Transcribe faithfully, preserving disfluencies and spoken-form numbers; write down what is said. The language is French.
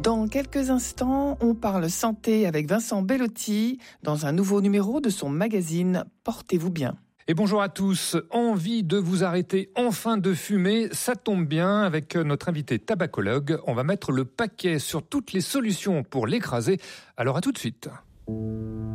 Dans quelques instants, on parle santé avec Vincent Bellotti dans un nouveau numéro de son magazine Portez-vous bien. Et bonjour à tous. Envie de vous arrêter enfin de fumer, ça tombe bien. Avec notre invité tabacologue, on va mettre le paquet sur toutes les solutions pour l'écraser. Alors à tout de suite.